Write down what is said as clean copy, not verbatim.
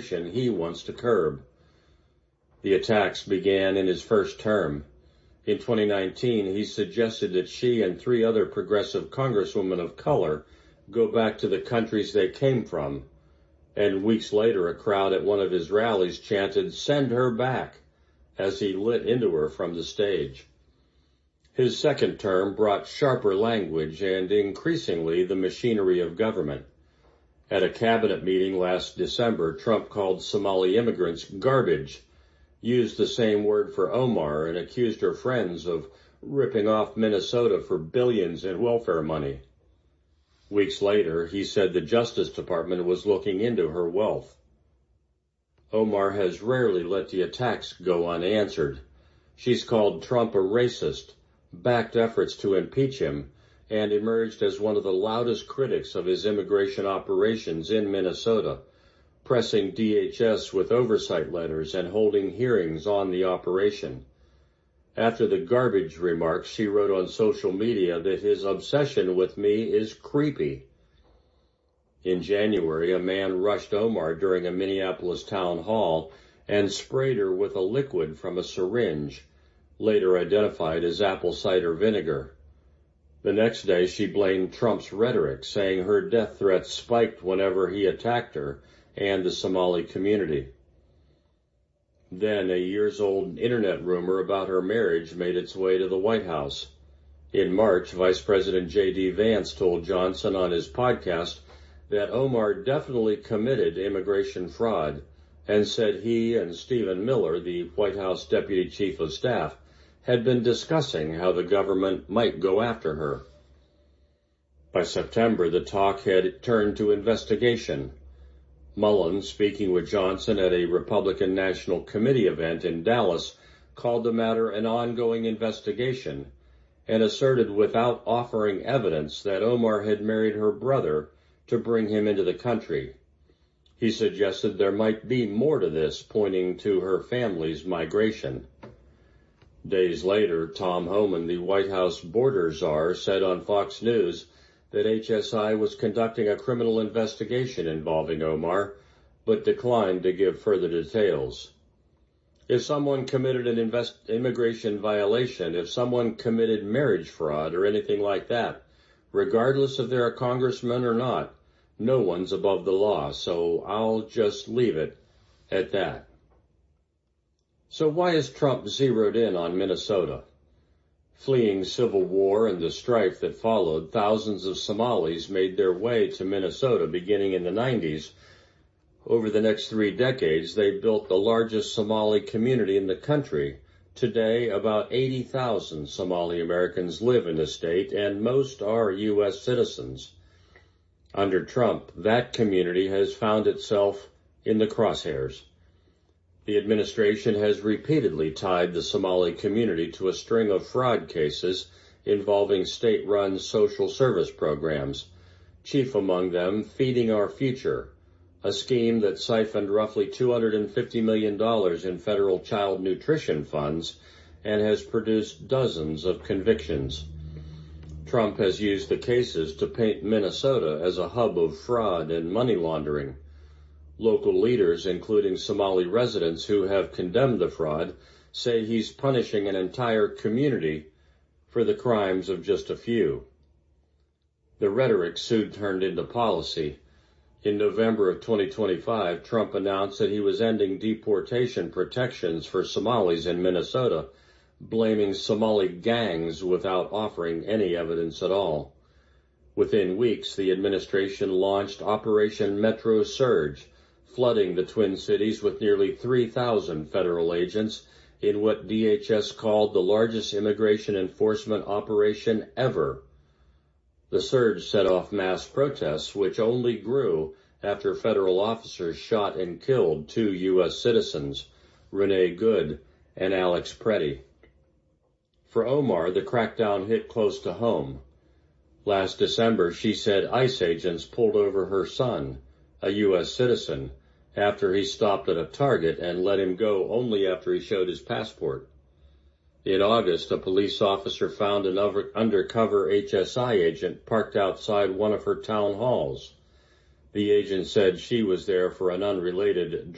immigration he wants to curb. The attacks began in his first term. In 2019, he suggested that she and 3 other progressive congresswomen of color go back to the countries they came from. And weeks later, a crowd at one of his rallies chanted, "Send her back," as he lit into her from the stage. His second term brought sharper language and increasingly the machinery of government. At a cabinet meeting last December, Trump called Somali immigrants garbage, used the same word for Omar, and accused her friends of ripping off Minnesota for billions in welfare money. Weeks later, he said the Justice Department was looking into her wealth. Omar has rarely let the attacks go unanswered. She's called Trump a racist, backed efforts to impeach him, and emerged as one of the loudest critics of his immigration operations in Minnesota, pressing DHS with oversight letters and holding hearings on the operation. After the garbage remarks, she wrote on social media that his obsession with me is creepy. In January, a man rushed Omar during a Minneapolis town hall and sprayed her with a liquid from a syringe, later identified as apple cider vinegar. The next day, she blamed Trump's rhetoric, saying her death threats spiked whenever he attacked her and the Somali community. Then a years-old internet rumor about her marriage made its way to the White House. In March, Vice President J.D. Vance told Johnson on his podcast that Omar definitely committed immigration fraud and said he and Stephen Miller, the White House Deputy Chief of Staff, had been discussing how the government might go after her. By September, the talk had turned to investigation. Mullen, speaking with Johnson at a Republican National Committee event in Dallas, called the matter an ongoing investigation and asserted without offering evidence that Omar had married her brother to bring him into the country. He suggested there might be more to this, pointing to her family's migration. Days later, Tom Homan, the White House border czar, said on Fox News that HSI was conducting a criminal investigation involving Omar, but declined to give further details. If someone committed an immigration violation, if someone committed marriage fraud or anything like that, regardless if they're a congressman or not, no one's above the law, so I'll just leave it at that. So why is Trump zeroed in on Minnesota? Fleeing civil war and the strife that followed, thousands of Somalis made their way to Minnesota beginning in the 90s. Over the next 3 decades, they built the largest Somali community in the country. Today, about 80,000 Somali Americans live in the state, and most are U.S. citizens. Under Trump, that community has found itself in the crosshairs. The administration has repeatedly tied the Somali community to a string of fraud cases involving state-run social service programs, chief among them Feeding Our Future, a scheme that siphoned roughly $250 million in federal child nutrition funds and has produced dozens of convictions. Trump has used the cases to paint Minnesota as a hub of fraud and money laundering. Local leaders, including Somali residents who have condemned the fraud, say he's punishing an entire community for the crimes of just a few. The rhetoric soon turned into policy. In November of 2025, Trump announced that he was ending deportation protections for Somalis in Minnesota, blaming Somali gangs without offering any evidence at all. Within weeks, the administration launched Operation Metro Surge, flooding the Twin Cities with nearly 3,000 federal agents in what DHS called the largest immigration enforcement operation ever. The surge set off mass protests, which only grew after federal officers shot and killed 2 U.S. citizens, Renee Good and Alex Preddy. For Omar, the crackdown hit close to home. Last December, she said ICE agents pulled over her son, a U.S. citizen, after he stopped at a Target and let him go only after he showed his passport. In August, a police officer found an undercover HSI agent parked outside one of her town halls. The agent said she was there for an unrelated